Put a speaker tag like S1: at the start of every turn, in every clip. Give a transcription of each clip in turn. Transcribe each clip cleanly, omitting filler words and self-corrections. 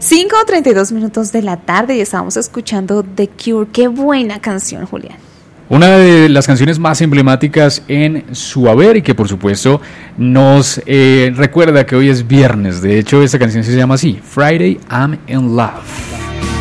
S1: 5:32 de la tarde y estábamos escuchando The Cure. Qué buena canción, Julián.
S2: Una de las canciones más emblemáticas en su haber y que por supuesto nos recuerda que hoy es viernes. De hecho, esta canción se llama así, Friday I'm in Love.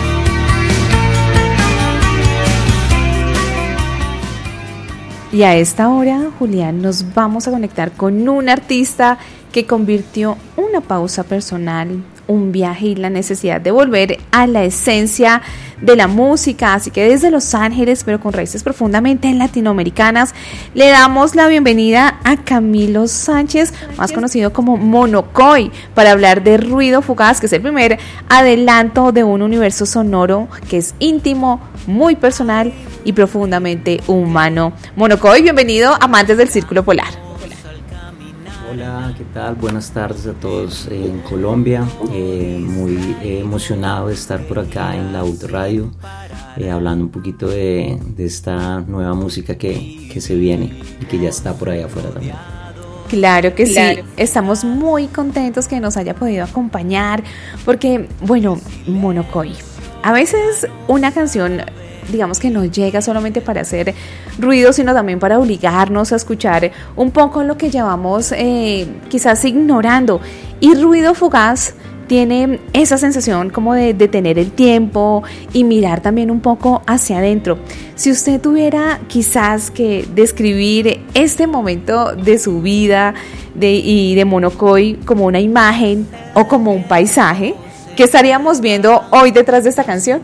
S1: Y a esta hora, Julián, nos vamos a conectar con un artista que convirtió una pausa personal, un viaje y la necesidad de volver a la esencia de la música. Así que desde Los Ángeles, pero con raíces profundamente latinoamericanas, le damos la bienvenida a Camilo Sánchez, más conocido como Monocoy, para hablar de Ruido Fugaz, que es el primer adelanto de un universo sonoro que es íntimo, muy personal y profundamente humano. Monocoy, bienvenido, amantes del Círculo Polar.
S3: Hola, ¿qué tal? Buenas tardes a todos en Colombia. Muy emocionado de estar por acá en la Ultra Radio, hablando un poquito de esta nueva música que se viene y que ya está por ahí afuera también.
S1: Claro que sí, estamos muy contentos que nos haya podido acompañar, porque, bueno, Monocoy, a veces una canción, digamos que no llega solamente para hacer ruido, sino también para obligarnos a escuchar un poco lo que llevamos quizás ignorando. Y Ruido Fugaz tiene esa sensación como de detener el tiempo y mirar también un poco hacia adentro. Si usted tuviera quizás que describir este momento de su vida y de Monocoy como una imagen o como un paisaje, ¿qué estaríamos viendo hoy detrás de esta canción?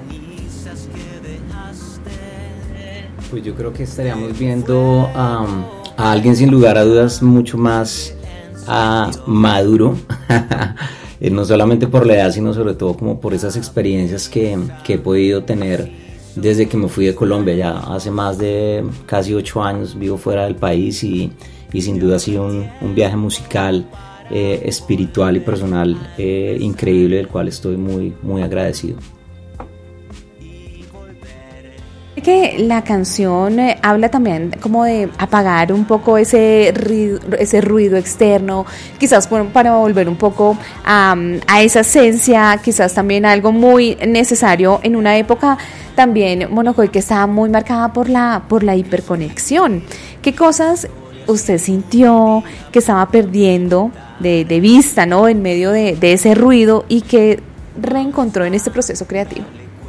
S3: Pues yo creo que estaríamos viendo a alguien sin lugar a dudas mucho más maduro, no solamente por la edad, sino sobre todo como por esas experiencias que he podido tener desde que me fui de Colombia. Ya hace más de casi 8 años vivo fuera del país y sin duda ha sido un viaje musical, espiritual y personal increíble, del cual estoy muy, muy agradecido.
S1: Que la canción habla también como de apagar un poco ese ruido externo, quizás para volver un poco a esa esencia, quizás también algo muy necesario en una época también, Monocoy, que estaba muy marcada por la hiperconexión. ¿Qué cosas usted sintió que estaba perdiendo de vista, ¿no?, en medio de ese ruido, y que reencontró en este proceso creativo?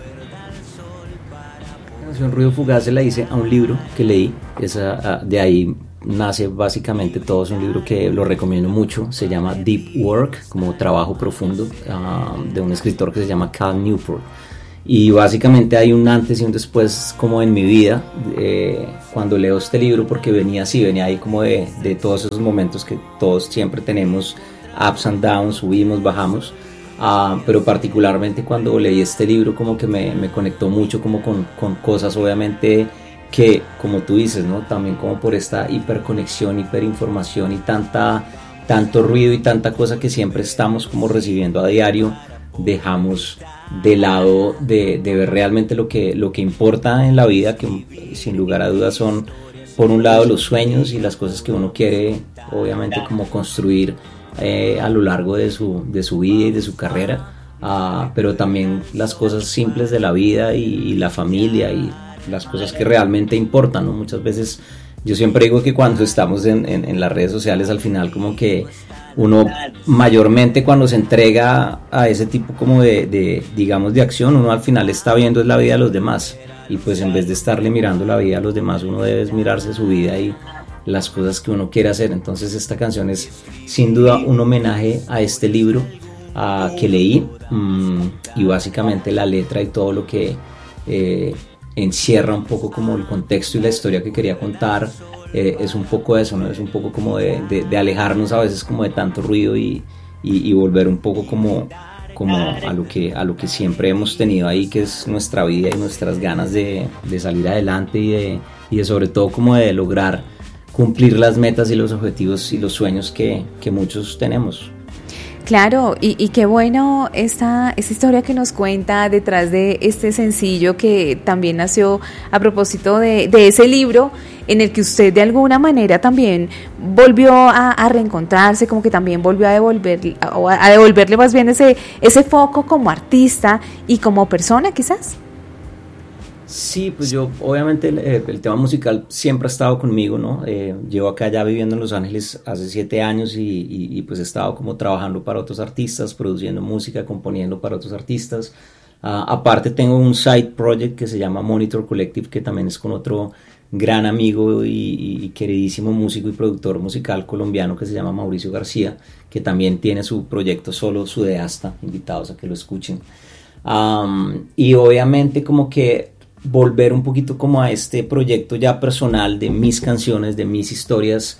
S3: Ruido Fugaz se la hice a un libro que leí, de ahí nace básicamente todo. Es un libro que lo recomiendo mucho, se llama Deep Work, como trabajo profundo, de un escritor que se llama Cal Newport, y básicamente hay un antes y un después como en mi vida cuando leo este libro, porque venía ahí como de todos esos momentos que todos siempre tenemos, ups and downs, subimos, bajamos. Pero particularmente cuando leí este libro como que me conectó mucho como con cosas, obviamente, que como tú dices, ¿no?, también como por esta hiperconexión, hiperinformación y tanto ruido y tanta cosa que siempre estamos como recibiendo a diario, dejamos de lado de ver realmente lo que importa en la vida, que sin lugar a dudas son, por un lado, los sueños y las cosas que uno quiere, obviamente, como construir a lo largo de su vida y de su carrera, pero también las cosas simples de la vida y la familia y las cosas que realmente importan, ¿no? Muchas veces yo siempre digo que cuando estamos en las redes sociales, al final como que uno mayormente cuando se entrega a ese tipo como digamos de acción, uno al final está viendo es la vida de los demás, y pues en vez de estarle mirando la vida a los demás, uno debe mirarse su vida y las cosas que uno quiere hacer. Entonces esta canción es sin duda un homenaje a este libro que leí, y básicamente la letra y todo lo que encierra un poco como el contexto y la historia que quería contar, es un poco eso, ¿no? Es un poco como de alejarnos a veces como de tanto ruido y volver un poco como a lo que siempre hemos tenido ahí, que es nuestra vida y nuestras ganas de salir adelante y de sobre todo como de lograr cumplir las metas y los objetivos y los sueños que muchos tenemos.
S1: Claro, y qué bueno esta historia que nos cuenta detrás de este sencillo que también nació a propósito de ese libro en el que usted de alguna manera también volvió a reencontrarse, como que también volvió a devolverle más bien ese foco como artista y como persona quizás.
S3: Sí, pues yo obviamente el tema musical siempre ha estado conmigo, ¿no? Llevo acá ya viviendo en Los Ángeles hace 7 años y pues he estado como trabajando para otros artistas, produciendo música, componiendo para otros artistas. Aparte tengo un side project que se llama Monitor Collective, que también es con otro gran amigo y queridísimo músico y productor musical colombiano que se llama Mauricio García, que también tiene su proyecto solo Sudeasta, invitados a que lo escuchen. Y obviamente como que volver un poquito como a este proyecto ya personal de mis canciones, de mis historias,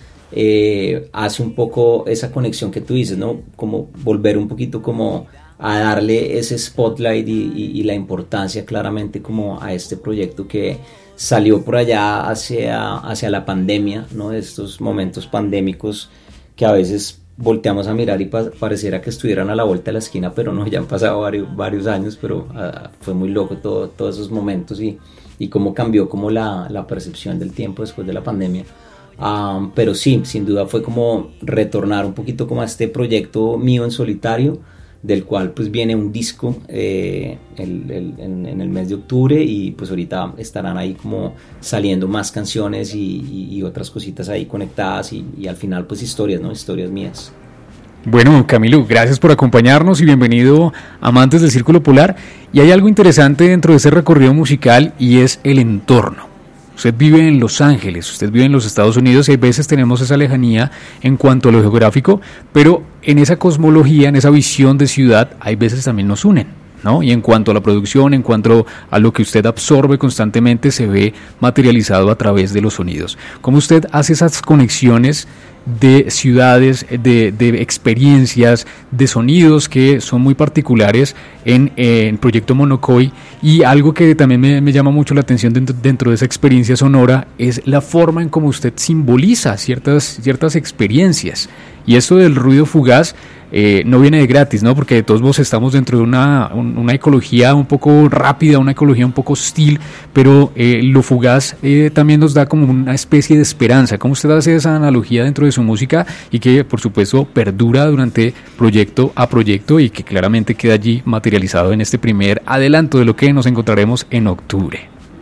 S3: hace un poco esa conexión que tú dices, ¿no? Como volver un poquito como a darle ese spotlight y la importancia claramente como a este proyecto que salió por allá hacia la pandemia, ¿no? Estos momentos pandémicos que a veces volteamos a mirar y pareciera que estuvieran a la vuelta de la esquina, pero no, ya han pasado varios años, pero fue muy loco todos esos momentos y cómo cambió como la percepción del tiempo después de la pandemia. Pero sí, sin duda fue como retornar un poquito como a este proyecto mío en solitario, del cual pues viene un disco en el mes de octubre y pues ahorita estarán ahí como saliendo más canciones y otras cositas ahí conectadas y al final pues historias, ¿no? Historias mías.
S2: Bueno, Camilo, gracias por acompañarnos y bienvenido a Amantes del Círculo Polar. Y hay algo interesante dentro de ese recorrido musical y es el entorno. Usted vive en Los Ángeles, usted vive en los Estados Unidos y a veces tenemos esa lejanía en cuanto a lo geográfico, pero en esa cosmología, en esa visión de ciudad, hay veces también nos unen, ¿no? Y en cuanto a la producción, en cuanto a lo que usted absorbe constantemente, se ve materializado a través de los sonidos. ¿Cómo usted hace esas conexiones de ciudades, de experiencias, de sonidos que son muy particulares en Proyecto Monocoy? Y algo que también me llama mucho la atención dentro de esa experiencia sonora es la forma en cómo usted simboliza ciertas experiencias. Y esto del ruido fugaz no viene de gratis, ¿no? Porque de todos modos estamos dentro de una ecología un poco rápida, una ecología un poco hostil, pero lo fugaz también nos da como una especie de esperanza. ¿Cómo usted hace esa analogía dentro de su música y que por supuesto perdura durante proyecto a proyecto y que claramente queda allí materializado en este primer adelanto de lo que nos encontraremos en octubre?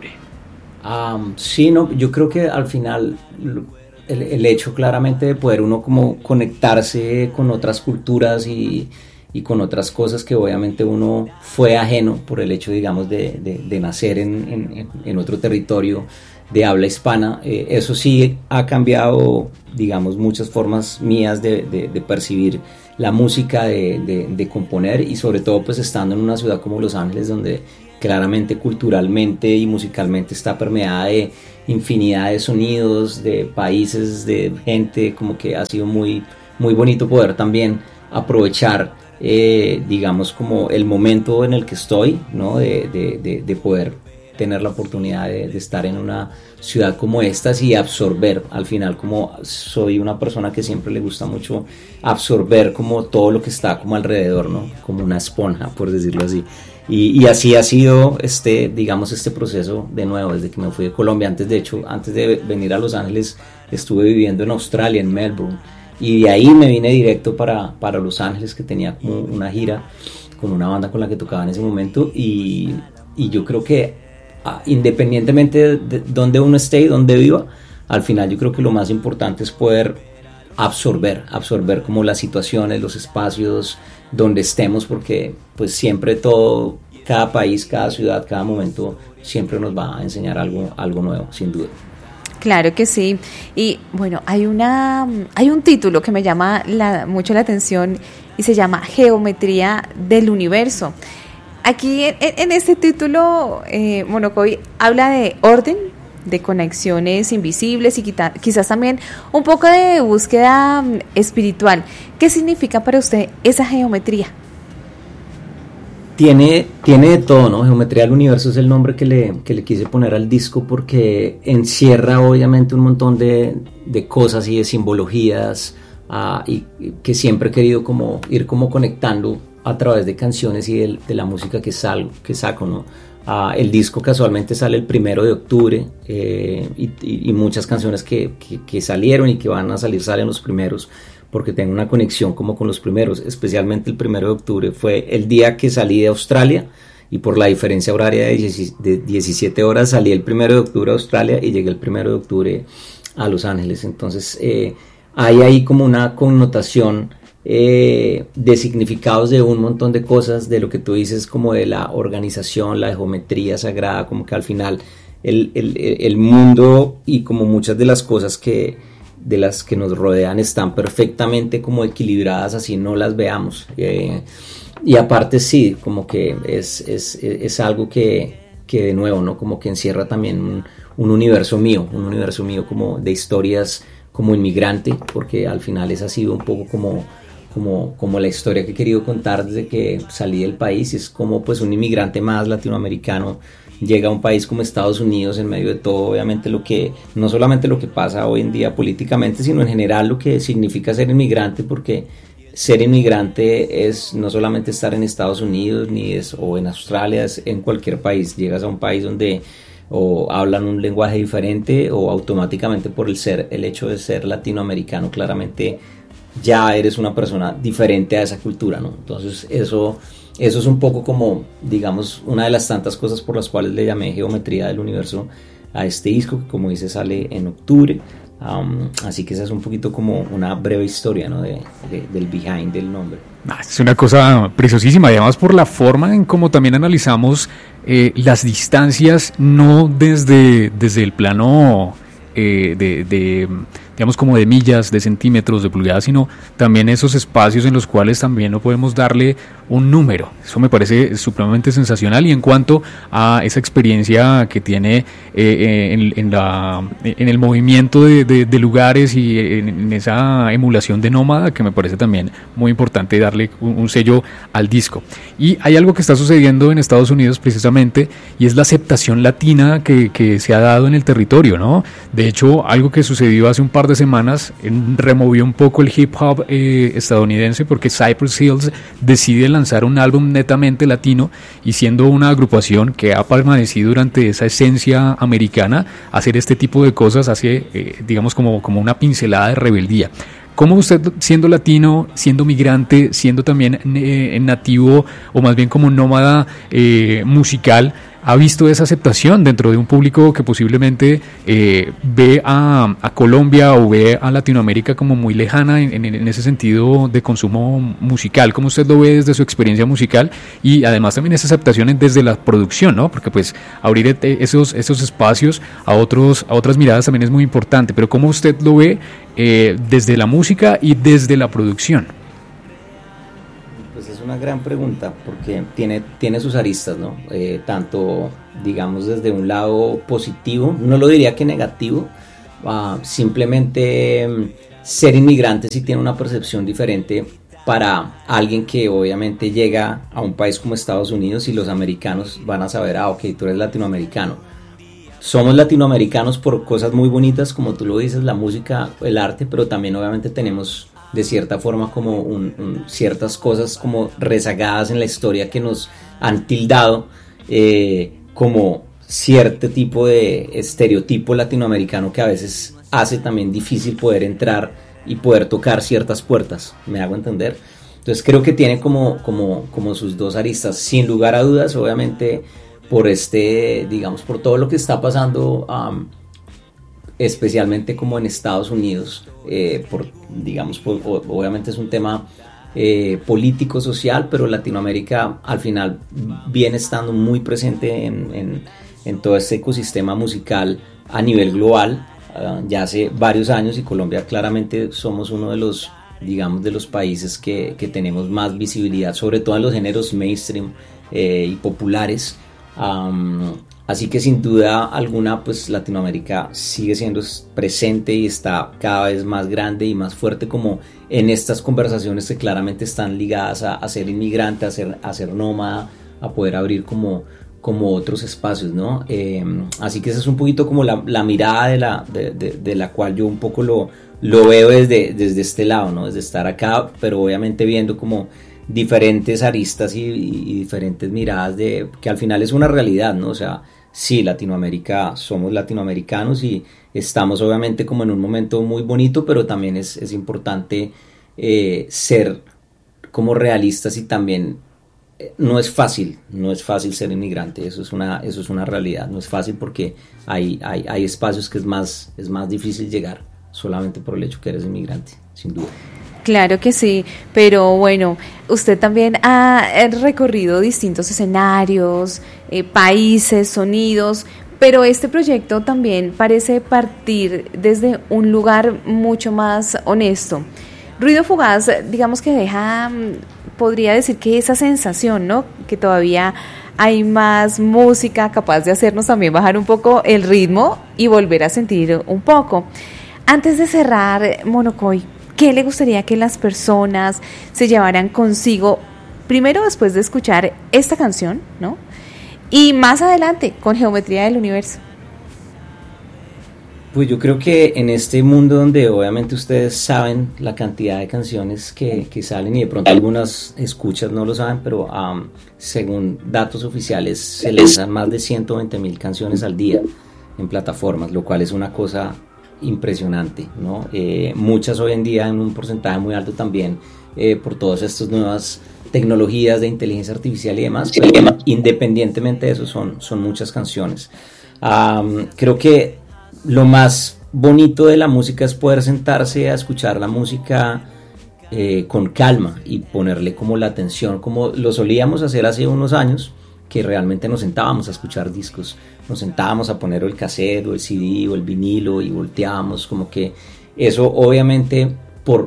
S3: Sí, no, yo creo que al final el hecho claramente de poder uno como conectarse con otras culturas y con otras cosas que obviamente uno fue ajeno por el hecho, digamos, de nacer en otro territorio de habla hispana, eso sí ha cambiado, digamos, muchas formas mías de percibir la música, de componer y sobre todo pues estando en una ciudad como Los Ángeles donde claramente culturalmente y musicalmente está permeada de infinidad de sonidos, de países, de gente, como que ha sido muy, muy bonito poder también aprovechar, digamos, como el momento en el que estoy, ¿no? De poder tener la oportunidad de estar en una ciudad como estas y absorber, al final como soy una persona que siempre le gusta mucho absorber como todo lo que está como alrededor, ¿no? Como una esponja, por decirlo así. Y así ha sido digamos este proceso de nuevo desde que me fui de Colombia. Antes de venir a Los Ángeles estuve viviendo en Australia, en Melbourne, y de ahí me vine directo para Los Ángeles, que tenía como una gira con una banda con la que tocaba en ese momento y yo creo que independientemente de donde uno esté y donde viva, al final yo creo que lo más importante es poder absorber como las situaciones, los espacios donde estemos, porque pues siempre todo, cada país, cada ciudad, cada momento siempre nos va a enseñar algo nuevo, sin duda.
S1: Claro que sí. Y bueno, hay un título que me llama mucho la atención y se llama Geometría del Universo. Aquí en este título, Monocoy habla de orden, de conexiones invisibles y quizás también un poco de búsqueda espiritual. ¿Qué significa para usted esa geometría?
S3: Tiene de todo, ¿no? Geometría del Universo es el nombre que le quise poner al disco porque encierra obviamente un montón de cosas y de simbologías y que siempre he querido como ir como conectando a través de canciones y de la música que saco, ¿no? El disco casualmente sale el 1 de octubre y muchas canciones que salieron y que van a salir salen los primeros, porque tengo una conexión como con los primeros, especialmente el 1 de octubre fue el día que salí de Australia, y por la diferencia horaria de 17 horas salí el 1 de octubre a Australia y llegué el 1 de octubre a Los Ángeles. Entonces hay ahí como una connotación de significados de un montón de cosas, de lo que tú dices, como de la organización, la geometría sagrada, como que al final el mundo y como muchas de las cosas de las que nos rodean están perfectamente como equilibradas, así no las veamos, y aparte sí, como que es algo que de nuevo, ¿no? Como que encierra también un universo mío como de historias como inmigrante, porque al final esa ha sido un poco como la historia que he querido contar desde que salí del país. Es como pues un inmigrante más latinoamericano llega a un país como Estados Unidos en medio de todo, obviamente no solamente lo que pasa hoy en día políticamente, sino en general lo que significa ser inmigrante, porque ser inmigrante es no solamente estar en Estados Unidos o en Australia, es en cualquier país. Llegas a un país donde o hablan un lenguaje diferente, o automáticamente por el hecho de ser latinoamericano claramente ya eres una persona diferente a esa cultura, ¿no? Entonces eso es un poco como, digamos, una de las tantas cosas por las cuales le llamé Geometría del Universo a este disco, que como dice sale en octubre. Así que esa es un poquito como una breve historia, ¿no? del behind del nombre.
S2: Es una cosa preciosísima, y además por la forma en cómo también analizamos las distancias, no desde el plano digamos como de millas, de centímetros, de pulgadas, sino también esos espacios en los cuales también no podemos darle un número. Eso me parece supremamente sensacional. Y en cuanto a esa experiencia que tiene en el movimiento de lugares y en esa emulación de nómada, que me parece también muy importante darle un sello al disco. Y hay algo que está sucediendo en Estados Unidos precisamente, y es la aceptación latina que se ha dado en el territorio, ¿no? De hecho, algo que sucedió hace un par de semanas removió un poco el hip hop estadounidense, porque Cypress Hills decide lanzar un álbum netamente latino, y siendo una agrupación que ha permanecido durante esa esencia americana, hacer este tipo de cosas hace, digamos, como una pincelada de rebeldía. ¿Cómo usted, siendo latino, siendo migrante, siendo también nativo, o más bien como nómada musical, ha visto esa aceptación dentro de un público que posiblemente ve a Colombia o ve a Latinoamérica como muy lejana en ese sentido de consumo musical? ¿Cómo usted lo ve desde su experiencia musical? Y además también esa aceptación desde la producción, ¿no? Porque pues abrir esos espacios a otras miradas también es muy importante. Pero ¿cómo usted lo ve desde la música y desde la producción?
S3: Pues es una gran pregunta, porque tiene sus aristas, ¿no? Tanto, digamos, desde un lado positivo, no lo diría que negativo, simplemente ser inmigrante sí tiene una percepción diferente para alguien que obviamente llega a un país como Estados Unidos, y los americanos van a saber, ok, tú eres latinoamericano. Somos latinoamericanos por cosas muy bonitas, como tú lo dices, la música, el arte, pero también obviamente tenemos de cierta forma como ciertas cosas como rezagadas en la historia que nos han tildado como cierto tipo de estereotipo latinoamericano, que a veces hace también difícil poder entrar y poder tocar ciertas puertas, ¿me hago entender? Entonces creo que tiene como sus dos aristas, sin lugar a dudas, obviamente por digamos, por todo lo que está pasando, especialmente como en Estados Unidos, obviamente es un tema político, social, pero Latinoamérica al final viene estando muy presente en todo este ecosistema musical a nivel global, ya hace varios años, y Colombia claramente somos uno de los, digamos, de los países que tenemos más visibilidad, sobre todo en los géneros mainstream y populares. Así que sin duda alguna, pues Latinoamérica sigue siendo presente y está cada vez más grande y más fuerte como en estas conversaciones que claramente están ligadas a ser inmigrante, a ser nómada, a poder abrir como otros espacios, ¿no? Así que esa es un poquito como la mirada de la cual yo un poco lo lo veo desde este lado, ¿no? Desde estar acá, pero obviamente viendo como diferentes aristas y diferentes miradas de que al final es una realidad, ¿no? O sea, sí, Latinoamérica, somos latinoamericanos y estamos obviamente como en un momento muy bonito, pero también es importante ser como realistas y también no es fácil ser inmigrante, eso es una realidad, no es fácil porque hay espacios que es más difícil llegar solamente por el hecho que eres inmigrante, sin duda.
S1: Claro que sí, pero bueno, usted también ha recorrido distintos escenarios, países, sonidos, pero este proyecto también parece partir desde un lugar mucho más honesto. Ruido Fugaz, digamos que deja, podría decir que esa sensación, ¿no? Que todavía hay más música capaz de hacernos también bajar un poco el ritmo y volver a sentir un poco. Antes de cerrar, Monocoy, ¿qué le gustaría que las personas se llevaran consigo, primero después de escuchar esta canción, ¿no? Y más adelante, con Geometría del Universo?
S3: Pues yo creo que en este mundo donde obviamente ustedes saben la cantidad de canciones que salen y de pronto algunas escuchas no lo saben, pero según datos oficiales se lanzan más de 120,000 canciones al día en plataformas, lo cual es una cosa impresionante, ¿no? Muchas hoy en día en un porcentaje muy alto también por todas estas nuevas tecnologías de inteligencia artificial y demás, pero independientemente de eso son muchas canciones. Creo que lo más bonito de la música es poder sentarse a escuchar la música con calma y ponerle como la atención, como lo solíamos hacer hace unos años, que realmente nos sentábamos a escuchar discos, nos sentábamos a poner el cassette o el CD o el vinilo y volteábamos, como que eso obviamente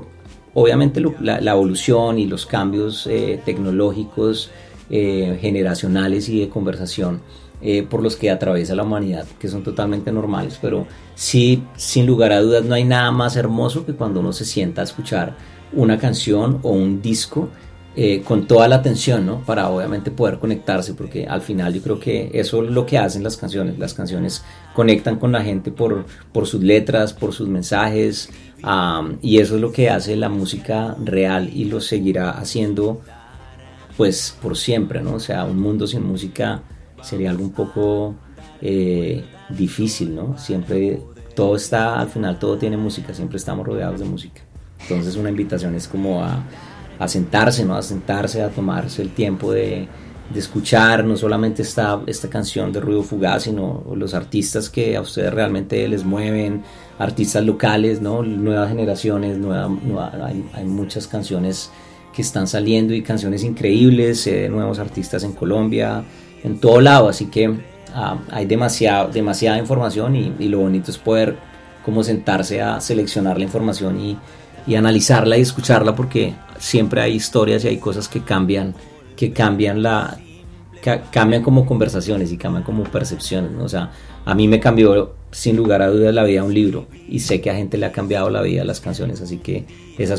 S3: la evolución y los cambios tecnológicos, generacionales y de conversación por los que atraviesa la humanidad, que son totalmente normales, pero sí, sin lugar a dudas, no hay nada más hermoso que cuando uno se sienta a escuchar una canción o un disco con toda la atención, ¿no? Para obviamente poder conectarse, porque al final yo creo que eso es lo que hacen las canciones conectan con la gente por sus letras, por sus mensajes, y eso es lo que hace la música real y lo seguirá haciendo pues por siempre, ¿no? O sea, un mundo sin música sería algo un poco difícil, ¿no? Siempre todo está, al final todo tiene música, siempre estamos rodeados de música. Entonces una invitación es como a sentarse, ¿no? A sentarse, a tomarse el tiempo de escuchar no solamente esta canción de Ruido Fugaz, sino los artistas que a ustedes realmente les mueven, artistas locales, ¿no? Nuevas generaciones, hay muchas canciones que están saliendo y canciones increíbles, nuevos artistas en Colombia, en todo lado, así que hay demasiada información y lo bonito es poder como sentarse a seleccionar la información y analizarla y escucharla, porque siempre hay historias y hay cosas que cambian como conversaciones y cambian como percepciones, ¿no? O sea, a mí me cambió sin lugar a dudas la vida un libro y sé que a gente le ha cambiado la vida las canciones, así que esa es